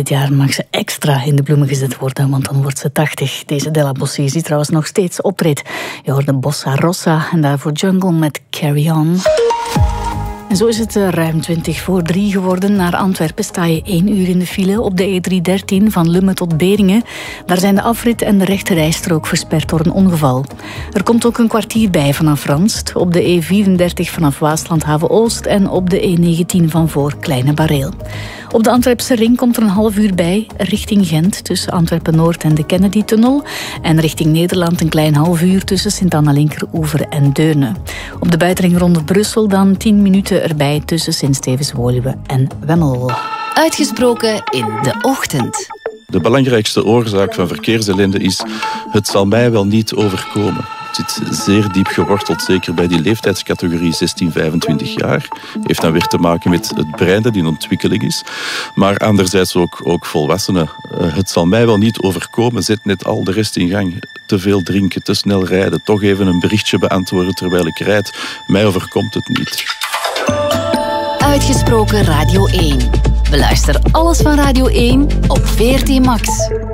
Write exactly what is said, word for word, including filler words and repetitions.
dit jaar mag ze extra in de bloemen gezet worden, want dan wordt ze tachtig. Deze Della Bossi die trouwens nog steeds optreedt. Je hoorde Bossa Rossa en daarvoor Jungle met Carry On. En zo is het ruim twintig voor drie geworden. Naar Antwerpen sta je één uur in de file op de E driehonderddertien van Lummen tot Beringen. Daar zijn de afrit en de rechterrijstrook versperd door een ongeval. Er komt ook een kwartier bij vanaf Ranst, op de E vierendertig vanaf Waasland-Haven-Oost en op de E negentien van voor Kleine Bareel. Op de Antwerpse ring komt er een half uur bij, richting Gent tussen Antwerpen-Noord en de Kennedy-tunnel. En richting Nederland een klein half uur tussen Sint-Anna-Linkeroever en Deurne. Op de buitenring rond Brussel dan tien minuten erbij tussen Sint-Stevens-Woluwe en Wemmel. Uitgesproken in de ochtend. De belangrijkste oorzaak van verkeersellende is: het zal mij wel niet overkomen. Het zit zeer diep geworteld, zeker bij die leeftijdscategorie zestien vijfentwintig jaar. Heeft dan weer te maken met het brein dat in ontwikkeling is. Maar anderzijds ook, ook volwassenen. Het zal mij wel niet overkomen, zet net al de rest in gang. Te veel drinken, te snel rijden, toch even een berichtje beantwoorden terwijl ik rijd. Mij overkomt het niet. Uitgesproken Radio één. Beluister alles van Radio één op V R T Max.